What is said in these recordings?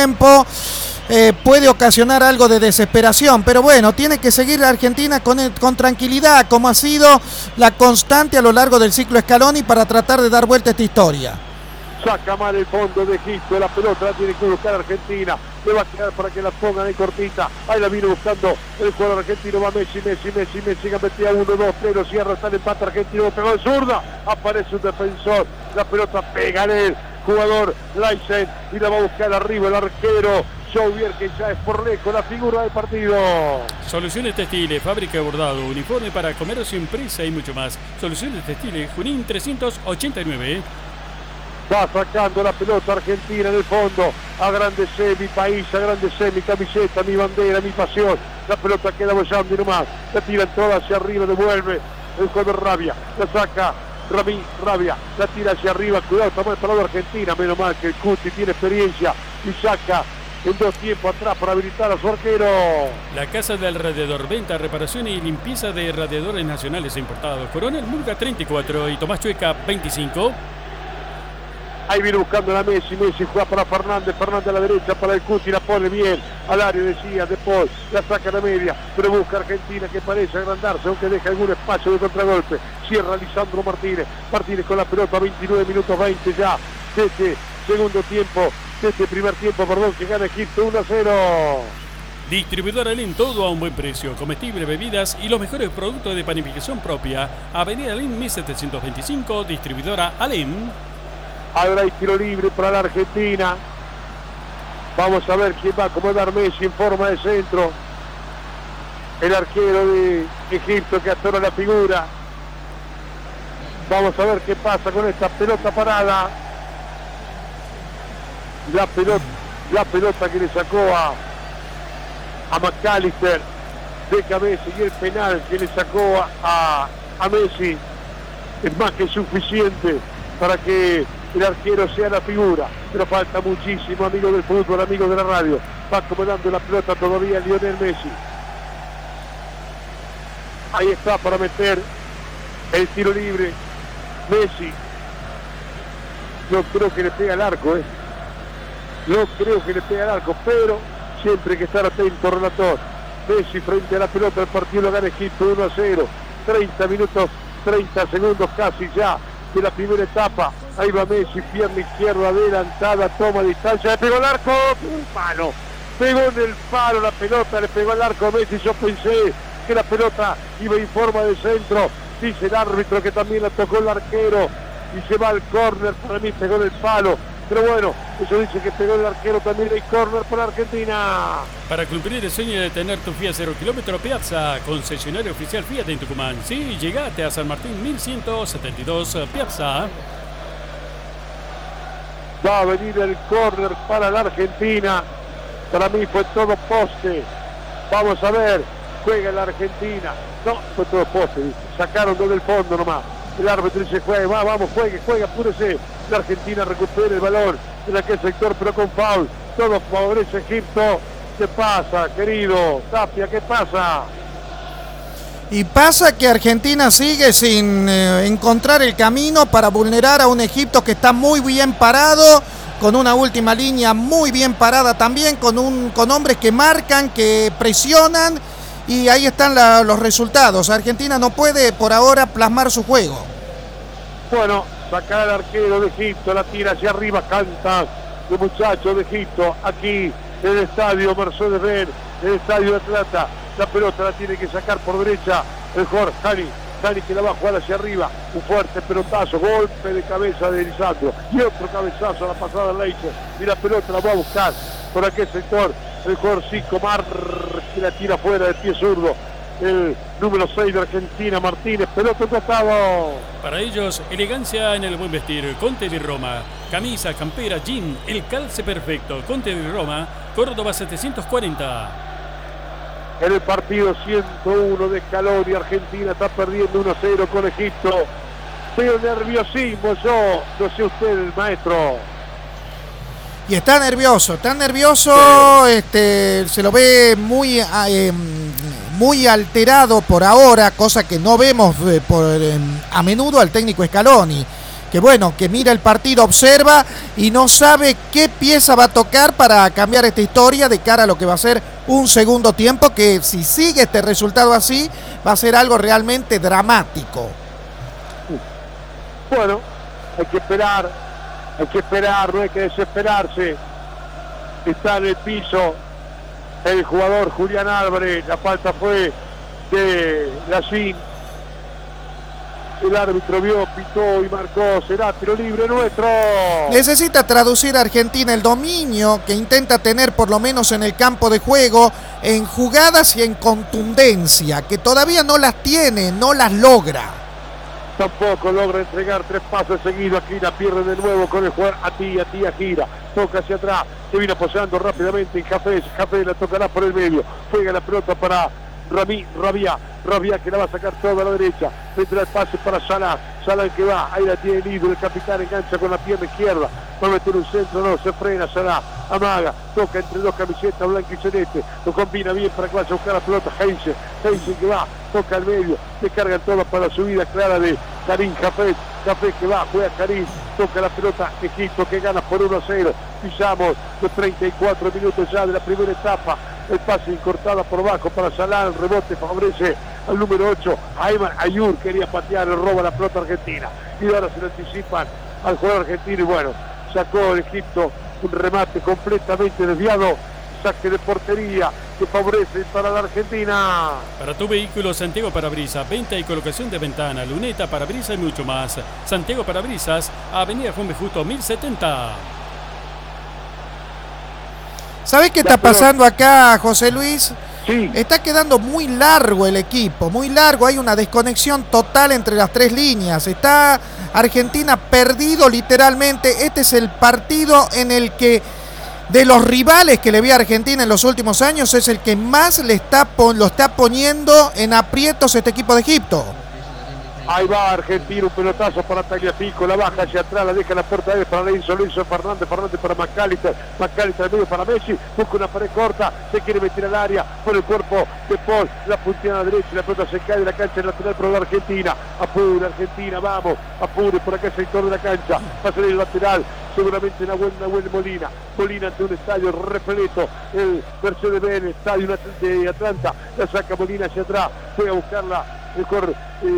tiempo, puede ocasionar algo de desesperación, pero bueno, tiene que seguir la Argentina con tranquilidad, como ha sido la constante a lo largo del ciclo Scaloni, para tratar de dar vuelta a esta historia. Saca mal el fondo de Egipto, la pelota la tiene que buscar Argentina, le va a quedar para que la pongan en cortita, ahí la vino buscando el jugador argentino, va Messi, metía 1, 2, 3, lo cierra, está el empate argentino, pegó de zurda, aparece un defensor, la pelota pega en él, jugador Leisen, y la va a buscar arriba el arquero Jouvier, que ya es por lejos la figura del partido. Soluciones Textiles, fábrica de bordado, uniforme para comercio, empresa y mucho más. Soluciones Textiles, Junín 389. Va sacando la pelota Argentina en el fondo. Agrandecé mi país, agrandecé mi camiseta, mi bandera, mi pasión. La pelota queda bollando y nomás. La tiran toda hacia arriba, devuelve el jugador Rabia. La saca Rabia. La tira hacia arriba. Cuidado, está mal parado Argentina. Menos mal que el Cuti tiene experiencia y saca en 2 tiempos atrás para habilitar a su arquero. La Casa del Radiador, venta, reparación y limpieza de radiadores nacionales e importados. Coronel Murga 34 y Tomás Chueca 25. Ahí viene buscando la Messi juega para Fernández a la derecha para el Cuti, la pone bien al área, decía De Paul, la saca a la media, pero busca Argentina, que parece agrandarse, aunque deja algún espacio de contragolpe. Cierra Lisandro Martínez con la pelota, 29 minutos 20 ya de este segundo tiempo, de este primer tiempo, que gana Egipto 1-0. Distribuidora Alem, todo a un buen precio. Comestibles, bebidas y los mejores productos de panificación propia. Avenida Alem 1725, distribuidora Alem. Ahora hay tiro libre para la Argentina. Vamos a ver quién va a acomodar Messi en forma de centro. El arquero de Egipto que atora la figura. Vamos a ver qué pasa con esta pelota parada. La pelota que le sacó a McAllister. Deja Messi, y el penal que le sacó a Messi es más que suficiente para que el arquero sea la figura, pero falta muchísimo, amigo del fútbol, amigo de la radio. Va acomodando la pelota todavía Lionel Messi. Ahí está para meter el tiro libre Messi. No creo que le pegue al arco, no creo que le pegue al arco, pero siempre hay que estar atento, relator. Messi frente a la pelota, el partido lo gana Egipto 1-0, 30 minutos, 30 segundos casi ya de la primera etapa. Ahí va Messi, pierna izquierda adelantada, toma distancia, le pegó al arco, pegó en el palo la pelota, le pegó al arco a Messi. Yo pensé que la pelota iba en forma de centro, dice el árbitro que también la tocó el arquero y se va al córner. Para mí pegó en el palo, pero bueno, eso dice que pegó el arquero, también hay córner para Argentina. Para cumplir el sueño de tener tu Fiat 0 kilómetro, Piazza, concesionario oficial Fiat en Tucumán. Sí, llegate a San Martín 1172, Piazza. Va a venir el córner para la Argentina. Para mí fue todo poste. Vamos a ver, juega la Argentina. No, fue todo poste, ¿viste? Sacaron desde el fondo nomás. El árbitro dice, juega, vamos, juegue, apúrese. La Argentina recupera el balón en aquel sector, pero con foul. Todo favorece a Egipto. ¿Qué pasa, querido Tapia? ¿Qué pasa? Y pasa que Argentina sigue sin encontrar el camino para vulnerar a un Egipto que está muy bien parado, con una última línea muy bien parada también, con hombres que marcan, que presionan, y ahí están los resultados. Argentina no puede por ahora plasmar su juego. Bueno, sacar al arquero de Egipto, la tira hacia arriba, canta el muchacho de Egipto, aquí en el estadio Mercedes-Benz, en el estadio de Atlanta. La pelota la tiene que sacar por derecha el jugador Cani, que la va a jugar hacia arriba. Un fuerte pelotazo, golpe de cabeza de Lisandro. Y otro cabezazo a la pasada de Leite. Y la pelota la va a buscar por aquel sector el jugador Zico que la tira fuera de pie zurdo. El número 6 de Argentina, Martínez. Pelota tratado. Para ellos, elegancia en el buen vestir. Conte di Roma. Camisa, campera, jean, el calce perfecto. Conte di Roma, Córdoba 740. En el partido 101 de Scaloni, Argentina está perdiendo 1-0 con Egipto. Veo nerviosismo yo, no sé usted, el maestro. Y está nervioso, se lo ve muy alterado por ahora, cosa que no vemos a menudo al técnico Scaloni. bueno, que mira el partido, observa y no sabe qué pieza va a tocar para cambiar esta historia de cara a lo que va a ser un segundo tiempo, que si sigue este resultado así, va a ser algo realmente dramático. Bueno, hay que esperar, no hay que desesperarse. Está en el piso el jugador Julián Álvarez, la falta fue de Lacín. El árbitro vio, pitó y marcó, será tiro libre nuestro. Necesita traducir a Argentina el dominio que intenta tener por lo menos en el campo de juego, en jugadas y en contundencia, que todavía no las tiene, no las logra. Tampoco logra entregar 3 pases seguidos. Aquí la pierde de nuevo con el jugador Atía gira, toca hacia atrás, se viene apoyando rápidamente en Café la tocará por el medio, juega la pelota para Rabia que la va a sacar toda a la derecha, entra el pase para Salah que va, ahí la tiene el ídolo, el capitán engancha con la pierna izquierda, va a meter un centro, no, se frena Salah, amaga, toca entre 2 camisetas blanca y celeste, lo combina bien para que vaya a buscar la pelota Heinze que va, toca al medio, le cargan todo para la subida clara de Karim Café que va, juega Karim, toca la pelota Egipto que gana por 1-0, pisamos los 34 minutos ya de la primera etapa, el pase incortada por bajo para Salah, el rebote favorece al número 8, Ayman Ayur, quería patear, le roba la pelota argentina, y ahora se lo anticipan al jugador argentino, y bueno, sacó el Egipto un remate completamente desviado, saque de portería que favorece para la Argentina. Para tu vehículo, Santiago Parabrisas, venta y colocación de ventana, luneta, parabrisas y mucho más. Santiago Parabrisas, Avenida Juan B. Justo 1070. ¿Sabés qué está pasando acá, José Luis? Sí. Está quedando muy largo el equipo, muy largo, hay una desconexión total entre las 3 líneas. Está Argentina perdido literalmente. Este es el partido en el que de los rivales que le vi a Argentina en los últimos años es el que más lo está poniendo en aprietos este equipo de Egipto. Ahí va Argentina, un pelotazo para Tagliafico, la baja hacia atrás, la deja en la puerta de para Lenzo Fernández para McAllister al medio para Messi, busca una pared corta, se quiere meter al área, por el cuerpo de Paul, la puntea a la derecha, la pelota se cae de la cancha lateral para la Argentina, apure Argentina, vamos, apure por acá el sector de la cancha, va a salir el lateral, seguramente Nahuel Molina ante un estadio repleto, el Mercedes-Benz, estadio de Atlanta, la saca Molina hacia atrás, fue a buscarla, mejor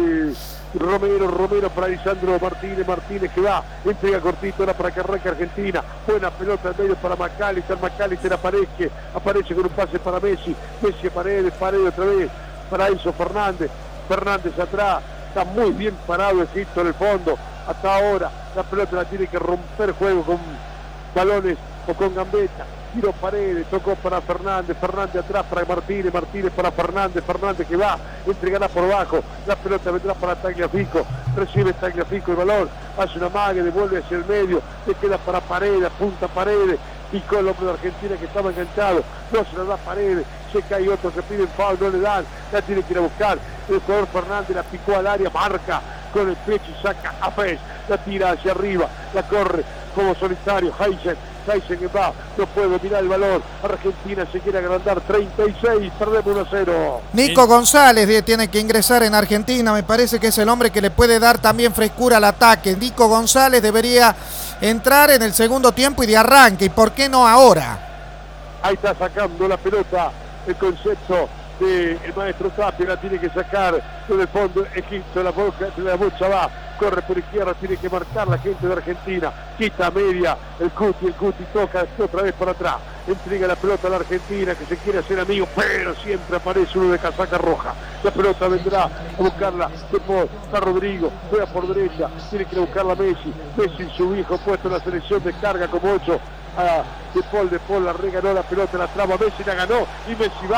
Romero para Lisandro Martínez que va, entrega cortito ahora para que arranque Argentina, buena pelota al medio para McAllister aparece con un pase para Messi Paredes otra vez para Enzo Fernández atrás, está muy bien parado Egipto en el fondo, hasta ahora la pelota la tiene que romper juego con balones o con gambeta, tiro Paredes, tocó para Fernández atrás para Martínez para Fernández que va, entregará por bajo, la pelota vendrá para Tagliafico, recibe Tagliafico el balón, hace una mague, devuelve hacia el medio, le queda para Paredes, apunta Paredes, picó el hombre de Argentina que estaba enganchado, no se la da Paredes, se cae otro que piden foul, no le dan, la tiene que ir a buscar, el jugador Fernández la picó al área, marca con el pecho y saca a Fez, la tira hacia arriba, la corre como solitario, Heisen que va, no puede dominar el balón, Argentina se quiere agrandar, 36, perdemos 1-0. Nico González tiene que ingresar en Argentina, me parece que es el hombre que le puede dar también frescura al ataque. Nico González debería entrar en el segundo tiempo y de arranque, y por qué no ahora. Ahí está sacando la pelota, el concepto del maestro Tapia, la tiene que sacar en el fondo Egipto, la bocha va, corre por izquierda, tiene que marcar la gente de Argentina, quita media, el Cuti toca otra vez para atrás, entrega la pelota a la Argentina que se quiere hacer amigo, pero siempre aparece uno de casaca roja, la pelota vendrá a buscarla, está Rodrigo, juega por derecha, tiene que ir a buscarla Messi su hijo puesto en la selección de carga como 8, De Paul la reganó la pelota, la traba, Messi la ganó y Messi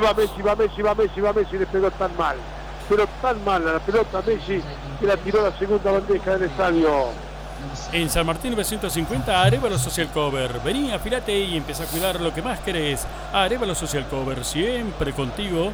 va, Messi le pegó tan mal la pelota a Messi que la tiró a la segunda bandeja del estadio. En San Martín 950, Arevalo Social Cover. Vení, afilate y empieza a cuidar lo que más querés. Arevalo Social Cover, siempre contigo.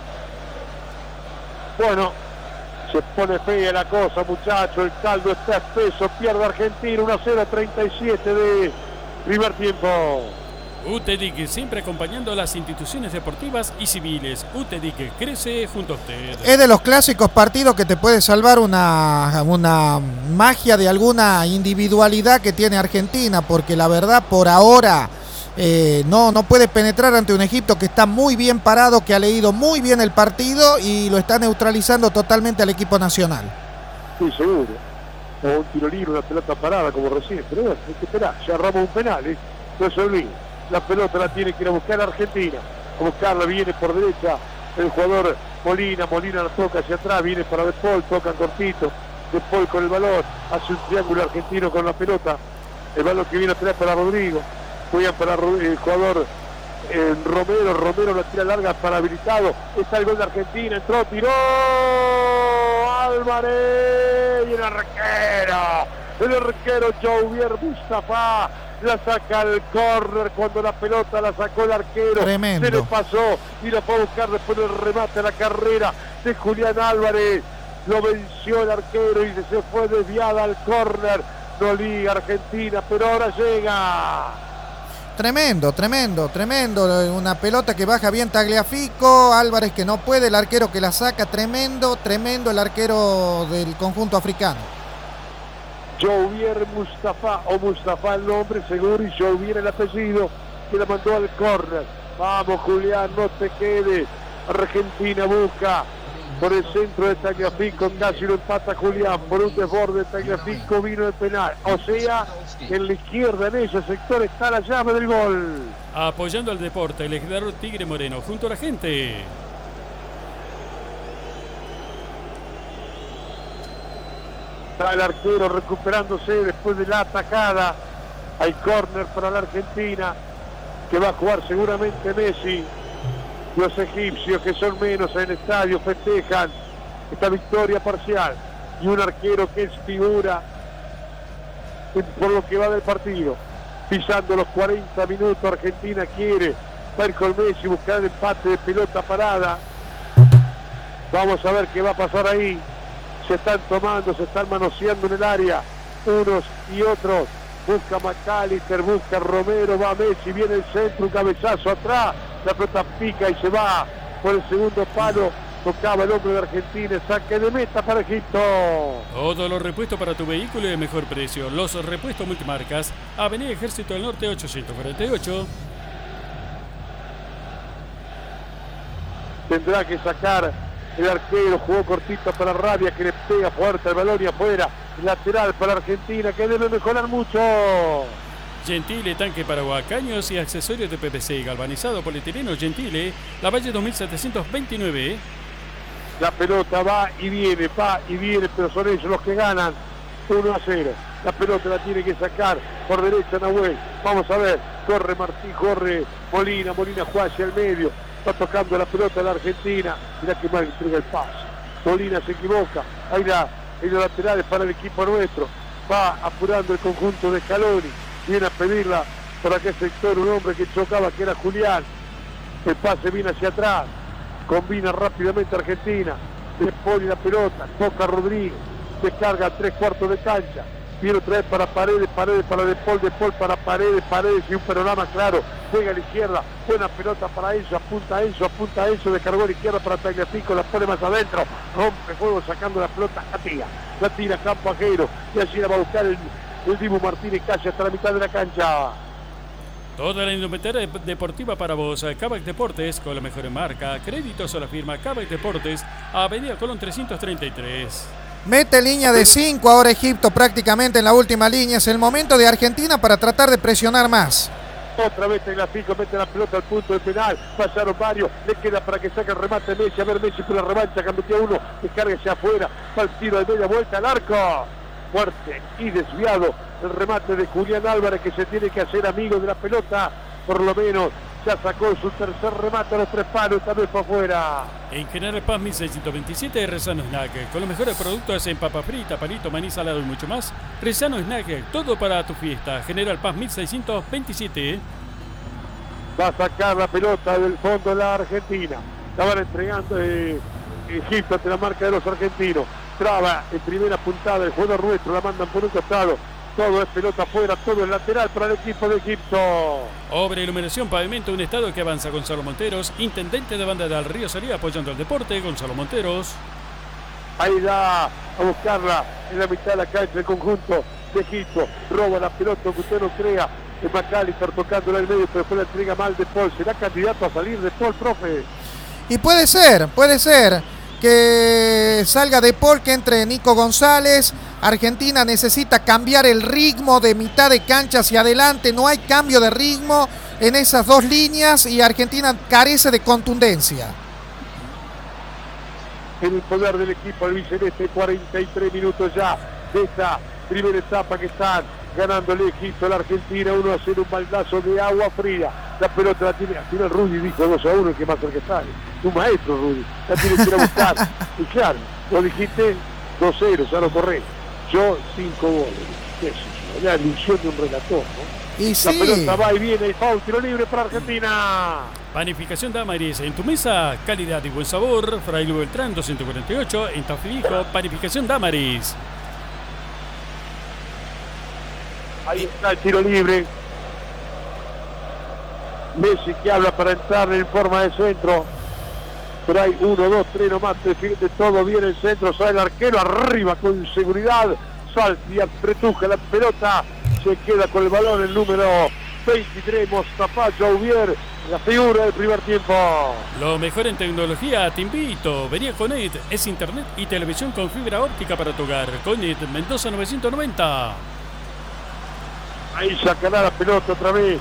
Bueno, se pone fea la cosa, muchachos, el caldo está espeso, pierde Argentina 1-0, 37 de primer tiempo. UTEDIC, siempre acompañando a las instituciones deportivas y civiles. UTEDIC crece junto a usted. Es de los clásicos partidos que te puede salvar una magia de alguna individualidad que tiene Argentina, porque la verdad por ahora no puede penetrar ante un Egipto que está muy bien parado, que ha leído muy bien el partido y lo está neutralizando totalmente al equipo nacional. Sí, seguro. O un tiro libre, una pelota parada como recién, pero bueno, hay que esperar. Ya Ramos un penal, no se olvide. La pelota la tiene que ir a buscar Argentina. A buscarla, viene por derecha el jugador Molina la toca hacia atrás, viene para De Paul, tocan cortito. De Paul con el balón, hace un triángulo argentino con la pelota. El balón que viene a tirar para Rodrigo. Juegan para el jugador Romero la tira larga para habilitado. Está el gol de Argentina, entró, tiró Álvarez y el arquero Jouvier Mustafa la saca al córner cuando la pelota la sacó el arquero. Tremendo. Se le pasó y la fue a buscar después del remate a la carrera de Julián Álvarez. Lo venció el arquero y se fue desviada al córner. No liga Argentina, pero ahora llega. Tremendo. Una pelota que baja bien Tagliafico, Álvarez que no puede, el arquero que la saca, tremendo el arquero del conjunto africano. Jouvier Mustafa, o Mustafa el nombre seguro y Jouvier el apellido, que la mandó al córner. Vamos Julián, no te quedes. Argentina busca por el centro de Tagliafico, casi lo empata Julián, por un desborde de Tagliafico vino el penal. O sea, en la izquierda, en ese sector, está la llave del gol. Apoyando al deporte, el legendario Tigre Moreno, junto a la gente. Está el arquero recuperándose después de la atacada. Hay córner para la Argentina, que va a jugar seguramente Messi. Los egipcios, que son menos en el estadio, festejan esta victoria parcial. Y un arquero que es figura por lo que va del partido. Pisando los 40 minutos, Argentina quiere ir con Messi, buscar el empate de pelota parada. Vamos a ver qué va a pasar ahí. Se están manoseando en el área, unos y otros. Busca McAllister, busca Romero, va Messi, viene el centro, un cabezazo atrás, la pelota pica y se va por el segundo palo. Tocaba el hombre de Argentina, saque de meta para Egipto. Todos los repuestos para tu vehículo de mejor precio. Los repuestos multimarcas, Avenida Ejército del Norte 848. Tendrá que sacar el arquero, jugó cortito para Rabia, que le pega fuerte el balón y afuera. Lateral para Argentina, que debe mejorar mucho. Gentile, tanque para caños y accesorios de PVC, galvanizado polietileno Gentile, La Valle 2729. La pelota va y viene, pero son ellos los que ganan. 1-0. La pelota la tiene que sacar por derecha Nahuel. Vamos a ver, corre Martín, corre Molina juega hacia el medio. Está tocando la pelota de la Argentina. Mirá que mal entrega el pase. Molina se equivoca. Ahí los laterales para el equipo nuestro. Va apurando el conjunto de Scaloni. Viene a pedirla por aquel sector un hombre que chocaba, que era Julián. El pase viene hacia atrás. Combina rápidamente Argentina. Le pone la pelota. Toca Rodrigo. Descarga a 3/4 de cancha. Viene otra vez para Paredes para De Paul para Paredes y un panorama claro. Juega a la izquierda, buena pelota para Enzo, apunta Enzo, descargó a la izquierda para Tagliafico, la pone más adentro, rompe juego sacando la pelota, la tira campo ajeno y así la va a buscar el Dibu Martínez casi hasta la mitad de la cancha. Toda la indumentaria deportiva para vos. Kavak Deportes, con la mejor marca. Créditos a la firma Kavak Deportes, Avenida Colón 333. Mete línea de 5 ahora Egipto prácticamente en la última línea. Es el momento de Argentina para tratar de presionar más. Otra vez Tagliafico mete la pelota al punto de penal. Pasaron varios. Le queda para que saque el remate Messi. A ver Messi por la revancha. Cambió uno. Descarga hacia afuera. Va el tiro de media vuelta al arco. Fuerte y desviado el remate de Julián Álvarez, que se tiene que hacer amigo de la pelota. Por lo menos ya sacó su tercer remate a los 3 palos. Esta vez fue afuera. En General Paz 1627, Rezano Snack. Con los mejores productos en papa frita, palito, maní salado y mucho más. Rezano Snack, todo para tu fiesta. General Paz 1627. Va a sacar la pelota del fondo de la Argentina. La van entregando Egipto ante la marca de los argentinos. Traba en primera puntada el jugador nuestro, la mandan por un costado. todo es pelota afuera, todo es lateral para el equipo de Egipto. Obra, iluminación, pavimento, un estado que avanza Gonzalo Monteros, intendente de Banda del Río Salía, apoyando el deporte, Gonzalo Monteros. Ahí da a buscarla en la mitad de la cancha el conjunto de Egipto. Roba la pelota, aunque usted no crea. Es McAllister tocándola en el medio, pero después la entrega mal de Paul. ¿Será candidato a salir de Paul, profe? Y puede ser que salga de Paul, que entre Nico González. Argentina necesita cambiar el ritmo de mitad de cancha hacia adelante. No hay cambio de ritmo en esas dos líneas y Argentina carece de contundencia. En el poder del equipo albiceleste, 43 minutos ya de esta primera etapa que están ganando el Egipto a la Argentina. 1-0, un baldazo de agua fría. La pelota la tiene, al final Rudy dijo 2-1, el que más cerca sale. Tu maestro, Rudy, la tiene que ir a buscar. Y claro, lo dijiste 2-0, ya lo corré. Yo 5 goles. ¿Qué es eso? La ilusión de un relator, ¿no? Y sí. La pelota va y viene, y foul, tiro libre para Argentina. Panificación Damaris en tu mesa, calidad y buen sabor. Fray Luis Beltrán 248, en Tafilijo, Panificación Damaris. Ahí está el tiro libre. Messi que habla para entrar en forma de centro. Pero hay 1, 2, 3 nomás, defiende todo bien el centro, sale el arquero arriba con seguridad, salta y apretuja la pelota, se queda con el balón el número 23, Mostafa Jouvier, la figura del primer tiempo. Lo mejor en tecnología, te invito. Venía Conet, es internet y televisión con fibra óptica para tu hogar. Conet, Mendoza 990. Ahí sacará la pelota otra vez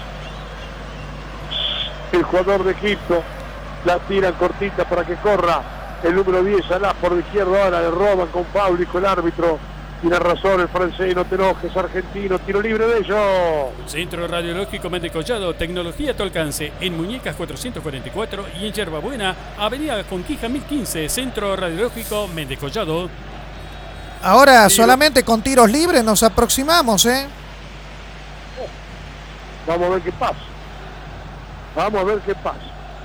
el jugador de Egipto. La tiran cortita para que corra el número 10, Alá por la izquierda. Ahora le roban con foul y con el árbitro. Tiene razón el francés, no te enojes, argentino. Tiro libre de ellos. Centro Radiológico Méndez Collado, tecnología a tu alcance. En Muñecas 444 y en Yerbabuena, Avenida Conquija 1015. Centro Radiológico Méndez Collado. Ahora solamente con tiros libres nos aproximamos, ¿eh? Vamos a ver qué pasa. Vamos a ver qué pasa.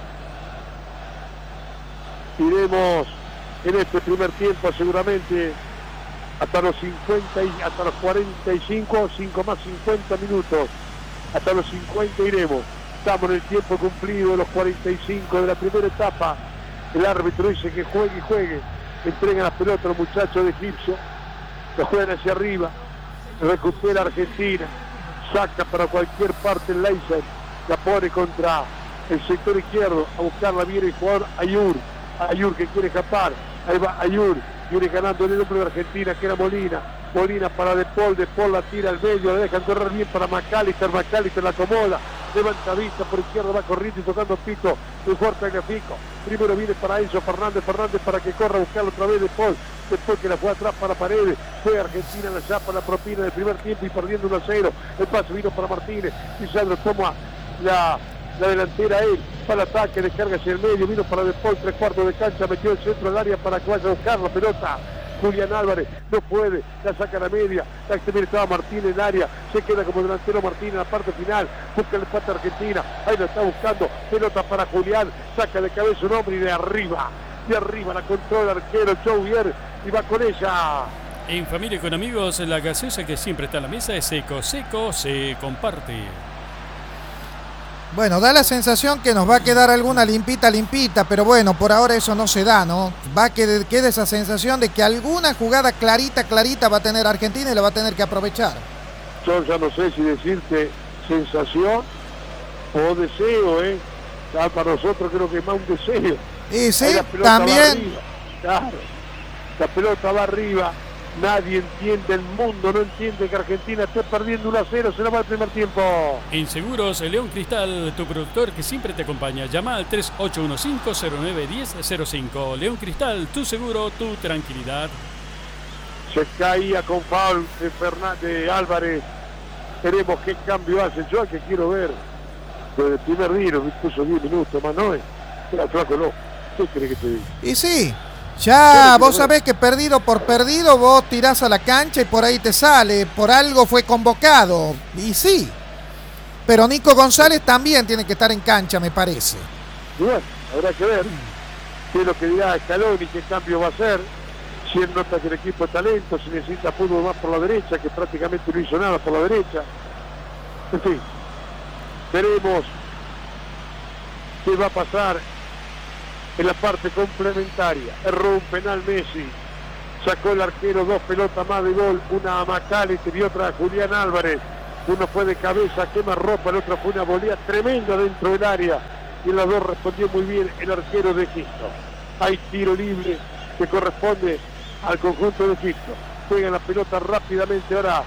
Iremos en este primer tiempo seguramente hasta los 50 y hasta los 45, 5 más 50 minutos. Hasta los 50 iremos. Estamos en el tiempo cumplido de los 45 de la primera etapa. El árbitro dice que juegue y juegue. Entregan las pelotas a los muchachos de Egipcio. Lo juegan hacia arriba. Recupera Argentina. Saca para cualquier parte el laser. La pone contra el sector izquierdo. A buscarla bien el jugador Ayur. Ayur que quiere escapar. Ahí va Ayur. Viene ganando el hombre de Argentina, que era Molina. Molina para De Paul la tira al medio, la dejan correr bien para McAllister. McAllister la acomoda. Levanta vista por izquierda, va corriendo y tocando pito. El fuerte gráfico. Primero viene para Enzo Fernández para que corra a buscarlo otra vez De Paul. Después que la fue atrás para Paredes. Fue Argentina la chapa, la propina del primer tiempo y perdiendo 1-0. El pase vino para Martínez. Y Sandro toma la delantera él, para el ataque, descarga hacia el medio, vino para De Paul, 3/4 de cancha, metió el centro del área para que vaya a buscar la pelota. Julián Álvarez no puede, la saca a la media, la exterior estaba Martínez en el área, se queda como delantero Martínez en la parte final, busca el empate a Argentina, ahí lo está buscando, pelota para Julián, saca de cabeza un hombre y de arriba la controla el arquero Jouvier y va con ella. En familia y con amigos, la gaseosa que siempre está en la mesa es Seco, se comparte. Bueno, da la sensación que nos va a quedar alguna limpita, pero bueno, por ahora eso no se da, ¿no? Va a queda esa sensación de que alguna jugada clarita va a tener Argentina y la va a tener que aprovechar. Yo ya no sé si decirte sensación o deseo, ¿eh? Ya para nosotros creo que es más un deseo. Y sí, también. Claro, la pelota va arriba. Nadie entiende, el mundo no entiende que Argentina esté perdiendo 1-0, se la va el primer tiempo. En Seguros León Cristal, tu productor que siempre te acompaña. Llama al 3815-091005. León Cristal, tu seguro, tu tranquilidad. Se caía con foul de Fernández Álvarez. Veremos qué cambio hace. Yo al que quiero ver desde el primer día, me puso 10 minutos más, ¿no? Era flaco, no. ¿Qué crees que te diga? Y sí. Ya vos sabés que perdido por perdido vos tirás a la cancha y por ahí te sale, por algo fue convocado, y sí, pero Nico González también tiene que estar en cancha, me parece. Bueno, habrá que ver qué es lo que dirá Scaloni, qué cambio va a hacer, Si él nota que el equipo es talento, si necesita fútbol más por la derecha, que prácticamente no hizo nada por la derecha. En fin, veremos qué va a pasar en la parte complementaria. Erró un penal Messi, sacó el arquero 2 pelotas más de gol, una a McAllister y otra a Julián Álvarez. Uno fue de cabeza, quema ropa, el otro fue una volea tremenda dentro del área, y en las dos respondió muy bien el arquero de Egipto. Hay tiro libre que corresponde al conjunto de Egipto. Juegan la pelota rápidamente ahora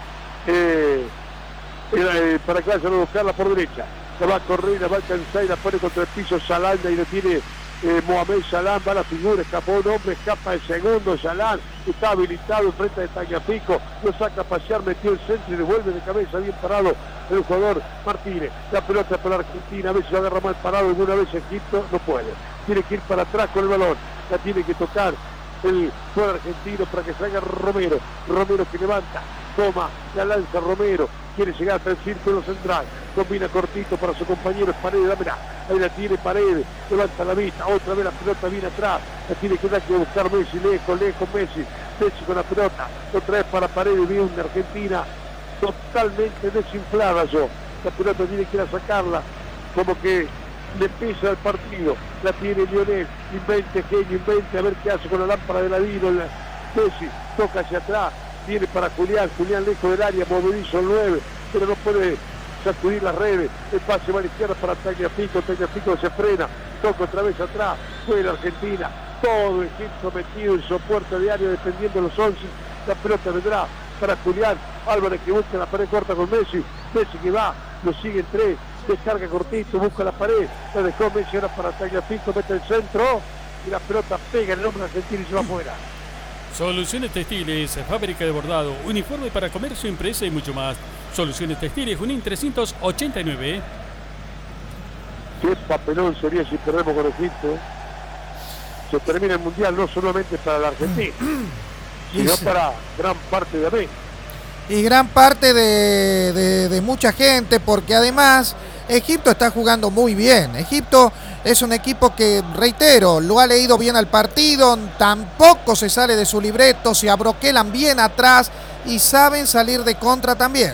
para que vayan a buscarla por derecha. La va a correr, la va a alcanzar y la pone contra el piso Salanda, y lo tiene Mohamed Salah. Va a la figura, escapó un hombre, escapa el segundo. Salah está habilitado enfrente de Tagliafico, lo saca a pasear, metió el centro y devuelve de cabeza, bien parado el jugador Martínez. La pelota para Argentina, a veces lo agarra mal parado, alguna vez Egipto no puede. Tiene que ir para atrás con el balón, la tiene que tocar el jugador argentino para que salga Romero. Romero que levanta, toma, la lanza Romero, quiere llegar hasta el círculo central, combina cortito para su compañero Paredes, dámela, ahí la tiene Paredes, levanta la vista, otra vez la pelota viene atrás, la tiene que dar que buscar Messi, lejos Messi con la pelota, otra vez para Paredes, viene una Argentina totalmente desinflada. La pelota tiene que ir a sacarla, como que le pesa el partido, la tiene Lionel, invente, genio, invente, a ver qué hace con la lámpara de Ladino. Messi toca hacia atrás, viene para Julián lejos del área, movedizo el 9, pero no puede sacudir las redes. El pase va a la izquierda para Tagliafico se frena, toca otra vez atrás, fue la Argentina, todo Egipto metido en soporte diario defendiendo los 11. La pelota vendrá para Julián Álvarez, que busca la pared corta con Messi que va, lo sigue en 3, descarga cortito, busca la pared, la dejó Messi ahora para Tagliafico, mete el centro y la pelota pega en el hombre argentino y se va afuera. Soluciones Textiles, fábrica de bordado, uniforme para comercio, empresa y mucho más. Soluciones Textiles, Junín 389. Qué papelón sería si perdemos con Egipto. Se termina el Mundial no solamente para la Argentina, sino para gran parte de América. Y gran parte de mucha gente, porque además Egipto está jugando muy bien. Egipto es un equipo que, reitero, lo ha leído bien al partido, tampoco se sale de su libreto, se abroquelan bien atrás y saben salir de contra también.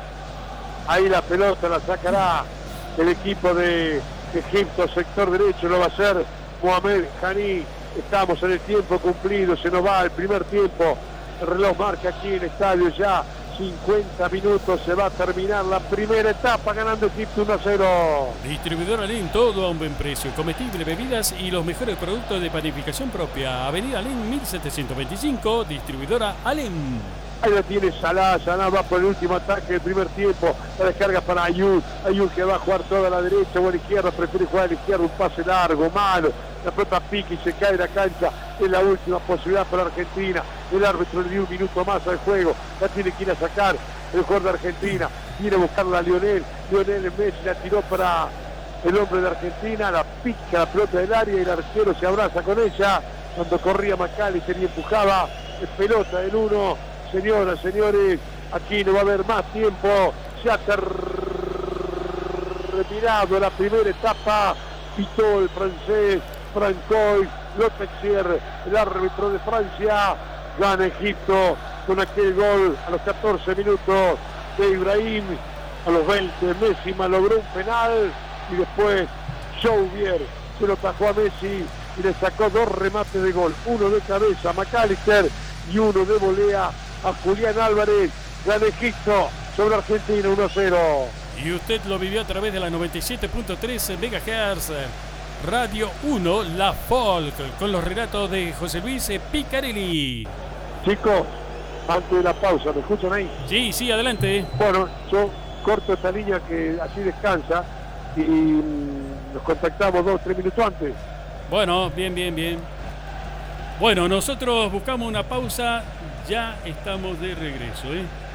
Ahí la pelota la sacará el equipo de Egipto, sector derecho, lo va a hacer Mohamed Hani. Estamos en el tiempo cumplido, se nos va el primer tiempo. El reloj marca aquí en el estadio ya 50 minutos, se va a terminar la primera etapa, ganando Egipto 1-0. Distribuidor Alén, todo a un buen precio, comestibles, bebidas y los mejores productos de panificación propia. Avenida Alén 1725, distribuidora Alén. Ahí la tiene Salah va por el último ataque del primer tiempo, la descarga para Ayud que va a jugar toda a la derecha o a la izquierda, prefiere jugar a la izquierda, un pase largo, malo, la pelota pica y se cae de la cancha, es la última posibilidad para Argentina, el árbitro le dio un minuto más al juego, la tiene que ir a sacar el jugador de Argentina, viene a buscarla a Lionel Messi la tiró para el hombre de Argentina, la pica la pelota del área y el arquero se abraza con ella, cuando corría McAllister y empujaba, es pelota del 1. Señoras, señores, aquí no va a haber más tiempo, se ha terminado la primera etapa, pitó el francés Francois Lotexier, el árbitro de Francia, gana Egipto con aquel gol a los 14 minutos de Ibrahim, a los 20 Messi logró un penal y después Jouvier se lo tajó a Messi y le sacó 2 remates de gol, uno de cabeza a McAllister y uno de volea a Julián Álvarez. Gana Egipto sobre Argentina 1-0. Y usted lo vivió a través de la 97.3 MHz Radio 1, La Folk, con los relatos de José Luis Picarelli. Chicos, antes de la pausa, ¿me escuchan ahí? Sí, adelante. Bueno, yo corto esta línea que así descansa y nos contactamos 2-3 minutos antes. Bueno, bien. Bueno, nosotros buscamos una pausa. Ya estamos de regreso,